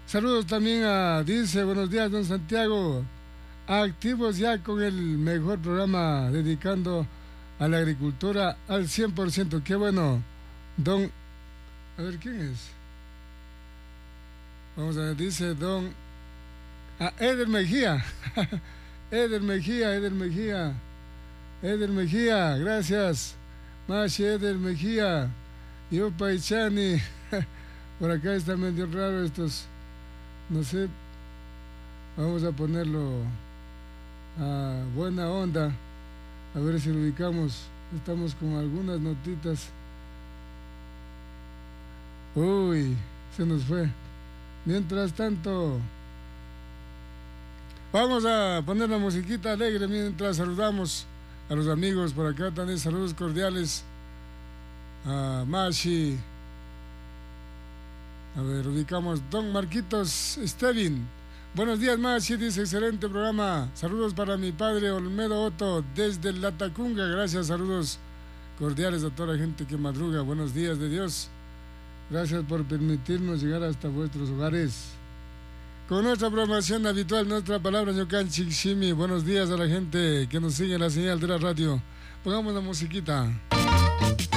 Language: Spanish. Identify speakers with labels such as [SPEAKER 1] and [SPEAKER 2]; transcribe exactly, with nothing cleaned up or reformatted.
[SPEAKER 1] Saludos también a, dice, buenos días, don Santiago. Activos ya con el mejor programa dedicando a la agricultura al cien por ciento. Qué bueno, don... A ver, ¿quién es? Vamos a ver, dice don... Ah, Eder Mejía. Eder Mejía, Eder Mejía. Eder Mejía, gracias. Mashi Eder Mejía. Yo Paichani. Por acá está medio raro estos... No sé. Vamos a ponerlo a buena onda. A ver si lo ubicamos. Estamos con algunas notitas. Uy, se nos fue. Mientras tanto, vamos a poner la musiquita alegre mientras saludamos a los amigos por acá. También saludos cordiales a Mashi. A ver, ubicamos don Marquitos Stevin. Buenos días, Mashi, dice, excelente programa. Saludos para mi padre Olmedo Otto desde La Tacunga. Gracias, saludos cordiales a toda la gente que madruga. Buenos días de Dios. Gracias por permitirnos llegar hasta vuestros hogares con nuestra programación habitual, nuestra palabra Ñocan Chikshimi. Buenos días a la gente que nos sigue en la señal de la radio. Pongamos la musiquita.